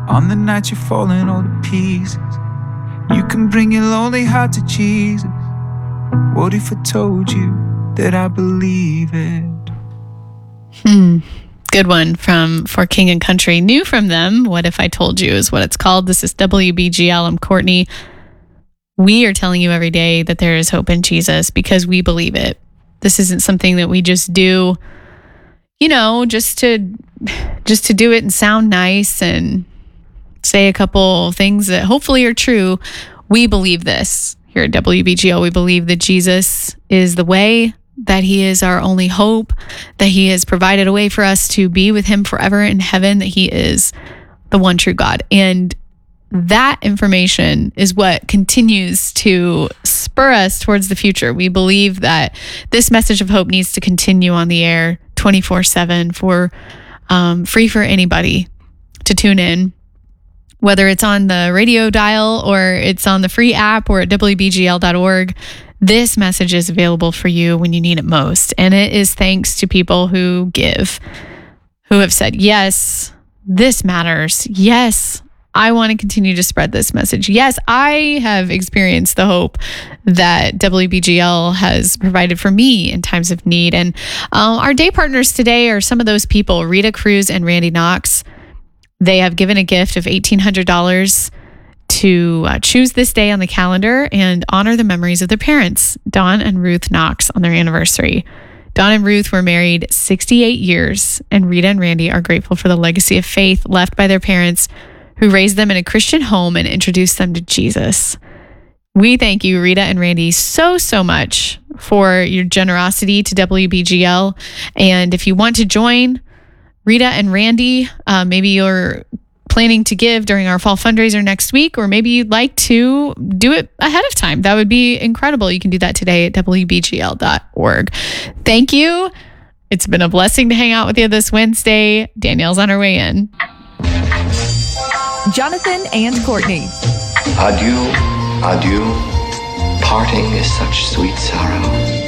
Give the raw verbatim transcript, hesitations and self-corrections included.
On the night you're falling all to pieces, you can bring your lonely heart to Jesus. What if I told you that I believe it? Hmm. Good one from For King and Country. New from them, What If I Told You is what it's called. This is W B G L. I'm Courtney. We are telling you every day that there is hope in Jesus because we believe it. This isn't something that we just do, you know, just to just to do it and sound nice and say a couple things that hopefully are true. We believe this here at W B G L. We believe that Jesus is the way, that he is our only hope, that he has provided a way for us to be with him forever in heaven, that he is the one true God. And that information is what continues to spur us towards the future. We believe that this message of hope needs to continue on the air twenty-four seven for um, free for anybody to tune in, whether it's on the radio dial or it's on the free app or at W B G L dot org. This message is available for you when you need it most. And it is thanks to people who give, who have said, yes, this matters. Yes, I want to continue to spread this message. Yes, I have experienced the hope that W B G L has provided for me in times of need. And uh, our day partners today are some of those people, Rita Cruz and Randy Knox. They have given a gift of eighteen hundred dollars to uh, choose this day on the calendar and honor the memories of their parents, Don and Ruth Knox, on their anniversary. Don and Ruth were married sixty-eight years, and Rita and Randy are grateful for the legacy of faith left by their parents, who raised them in a Christian home and introduced them to Jesus. We thank you, Rita and Randy, so, so much for your generosity to W B G L. And if you want to join Rita and Randy, uh, maybe you're planning to give during our fall fundraiser next week, or maybe you'd like to do it ahead of time. That would be incredible. You can do that today at W B G L dot org. Thank you. It's been a blessing to hang out with you this Wednesday. Danielle's on her way in. Jonathan and Courtney. Adieu, adieu. Parting is such sweet sorrow.